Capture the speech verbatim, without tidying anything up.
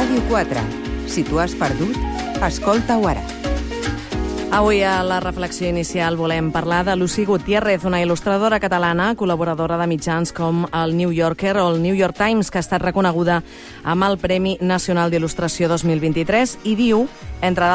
Ràdio quatre. Si t'ho has perdut, escolta-ho ara. Avui a la reflexió inicial volem parlar de Lucy Gutiérrez, una il·lustradora catalana, col·laboradora de mitjans com el New Yorker o el New York Times, que ha estat reconeguda amb el Premi Nacional d'Il·lustració dos mil vint-i-tres i diu, entre